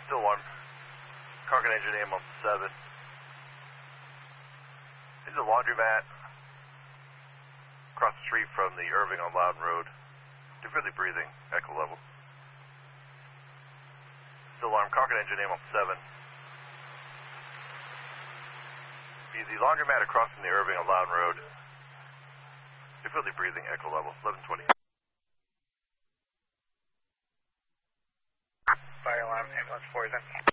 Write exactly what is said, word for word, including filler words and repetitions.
Still one. Cargo engine A M on seven. This is a laundromat across the street from the Irving on Loudon Road. Differently breathing, echo level. Still alarm, Cargo engine A M on seven. The laundromat across from the Irving on Loudon Road. Differently breathing, echo level, eleven twenty. Fire alarm, ambulance four is in.